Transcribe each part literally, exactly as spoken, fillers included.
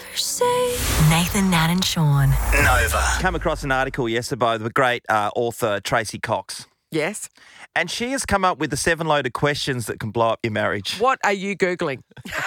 ever say. Nathan, Nat and Sean. Nova. Come across an article yesterday by the great uh, author Tracy Cox. Yes. And she has come up with the seven loaded questions that can blow up your marriage. What are you Googling?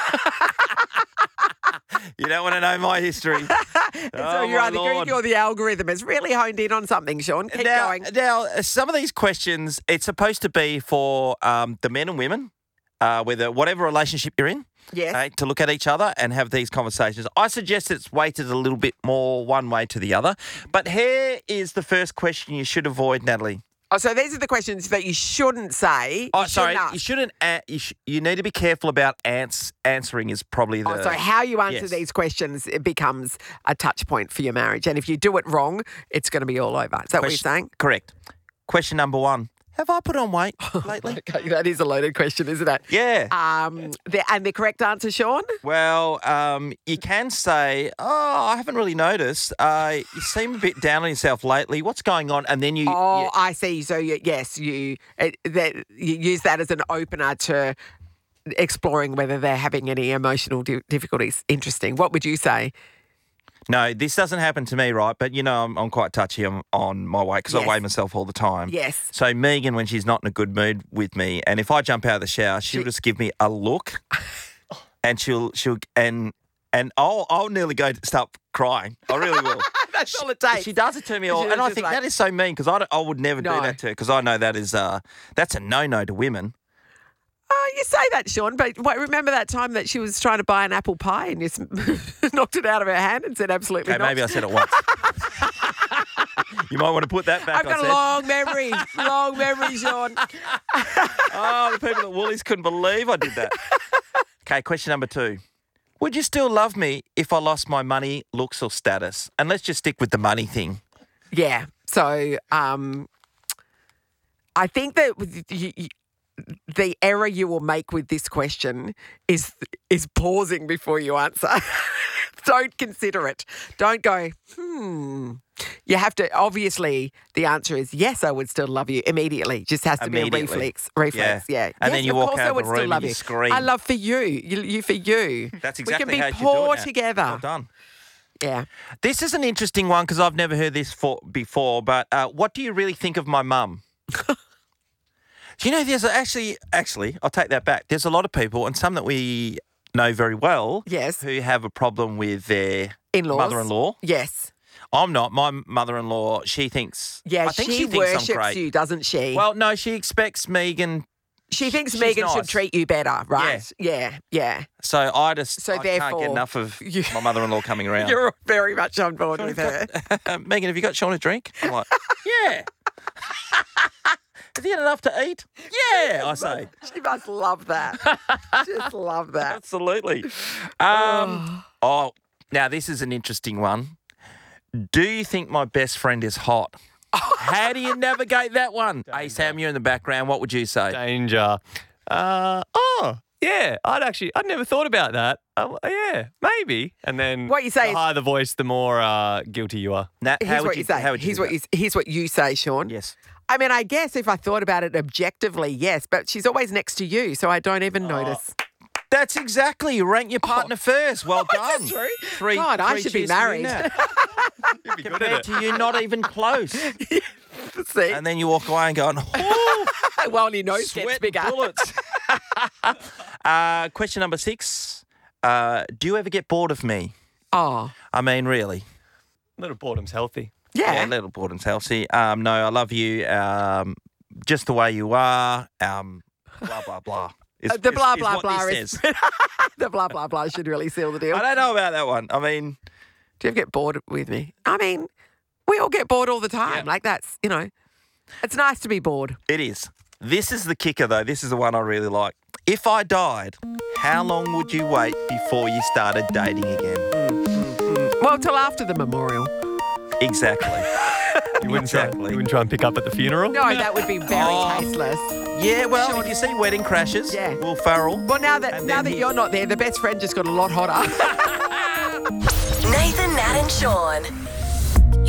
You don't want to know my history. so Oh, you're my either Lord. Googling or the algorithm has really honed in on something, Sean. Keep now, going. now, some of these questions, it's supposed to be for um, the men and women, uh, whether whatever relationship you're in. Yes. Okay, to look at each other and have these conversations. I suggest it's weighted a little bit more one way to the other. But here is the first question you should avoid, Natalie. Oh, so these are the questions that you shouldn't say. Oh, you sorry, shouldn't ask. you shouldn't. a- You, sh- you need to be careful about ans- answering. Is probably the. Oh, so how you answer yes. these questions, it becomes a touch point for your marriage. And if you do it wrong, it's going to be all over. Is that what you're Question- saying? Correct. Question number one: have I put on weight lately? Okay, that is a loaded question, isn't it? Yeah. Um, the, and the correct answer, Sean? Well, um, you can say, "Oh, I haven't really noticed. Uh, you seem a bit down on yourself lately. What's going on?" And then you. Oh, you- I see. So you, yes, you it, that you use that as an opener to exploring whether they're having any emotional di- difficulties. Interesting. What would you say? no, this doesn't happen to me, right? But you know, I'm, I'm quite touchy on, on my weight because Yes. I weigh myself all the time. Yes. So Megan, when she's not in a good mood with me, and if I jump out of the shower, she'll She- just give me a look, and she'll she'll and and I'll I'll nearly go to start crying. I really will. That's all it takes. She does it to me all, She's and I just think like- that is so mean because I, don't- I would never No. do that to her because I know that is uh that's a no no to women. Oh, you say that, Sean, but wait, remember that time that she was trying to buy an apple pie and you s- knocked it out of her hand and said absolutely Okay, not? maybe I said it once. You might want to put that back. I've got I a said. long memory, long memory, Sean. Oh, the people at Woolies couldn't believe I did that. Okay, question number two. Would you still love me if I lost my money, looks, or status? And let's just stick with the money thing. Yeah. So um, I think that with you, you, the error you will make with this question is is pausing before you answer. Don't consider it. Don't go, hmm. You have to, obviously, the answer is yes, I would still love you immediately. Just has to be a Immediately. reflex. Reflex, yeah. And Yes, then you of walk course out I of the would still room love and you you. scream. I love for you. You, you for you. That's We exactly can how be you should do it poor now. together. Well done. Yeah. This is an interesting one because I've never heard this for, before, but uh, what do you really think of my mum? Do you know there's actually, actually, I'll take that back. There's a lot of people, and some that we know very well, Yes. who have a problem with their In-laws. mother-in-law. Yes. I'm not. My mother-in-law, she thinks, Yeah, I think she, she, thinks I'm worships great. you, doesn't she? Well, no, she expects Megan, she thinks she's Megan should nice. treat you better, right? Yeah, yeah. so I just So I can't get therefore, enough of you- my mother-in-law coming around. You're very much on board with her. Megan, have you got Sean a drink? I'm like, yeah. Have you had enough to eat? Yeah, I say. She must love that. Just love that. Absolutely. Um, oh, now this is an interesting one. Do you think my best friend is hot? How do you navigate that one? Hey, Sam, you're in the background. What would you say? Danger. Uh, oh, yeah. I'd actually, I'd never thought about that. Um, yeah, maybe. And then What you say the is- higher the voice, the more uh, guilty you are. Nat, how Here's would what you, say. How would you here's do what that? you here's what you say, Sean. Yes. I mean, I guess if I thought about it objectively, yes, but she's always next to you, so I don't even notice. That's exactly. You rank your partner first. Well done. Is that true? Three, God, I three should be cheers for you, married. Nat. You'd be good Compared to you, not even close. See? And then you walk away and go, oh, well, your nose gets sweat bigger. bullets. uh, question number six. Uh, do you ever get bored of me? Oh, I mean, really? Little boredom's healthy. yeah. a little boredom's healthy. Um, no, I love you. Um, just the way you are. Um, blah, blah, blah. Is, Uh, the is- blah, is blah, what blah this is- says. the blah, blah, blah should really seal the deal. I don't know about that one. I mean, Do you ever get bored with me? I mean, we all get bored all the time. Yeah. Like that's, you know, it's nice to be bored. it is. This is the kicker, though. This is the one I really like. If I died, how long would you wait before you started dating again? Well, till after the memorial. Exactly. You wouldn't, try, Exactly. you wouldn't try and pick up at the funeral? No, that would be very Oh. tasteless. Yeah, well, if you see Wedding Crashers, Yeah. Will Ferrell. Well, now that And now then that he- you're not there, the best friend just got a lot hotter. Nathan, Nat and Sean.